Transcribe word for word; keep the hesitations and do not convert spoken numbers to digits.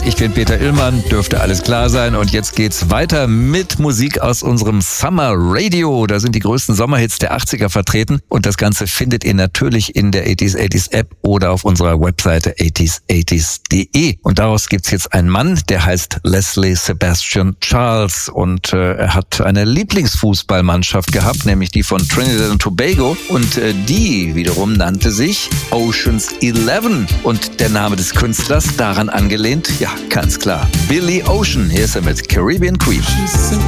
Ich bin Peter Illmann, dürfte alles klar sein. Und jetzt geht's weiter mit Musik aus unserem Summer Radio. Da sind die größten Sommerhits der achtziger vertreten. Und das Ganze findet ihr natürlich in der achtziger achtziger App oder auf unserer Webseite achtziger achtziger punkt de. Und daraus gibt's jetzt einen Mann, der heißt Leslie Sebastian Charles. Und äh, er hat eine Lieblingsfußballmannschaft gehabt, nämlich die von Trinidad und Tobago. Und äh, die wiederum nannte sich Ocean's Eleven. Und der Name des Künstlers daran angelehnt, ja, ganz klar, Billy Ocean. Hier ist er mit Caribbean Queen.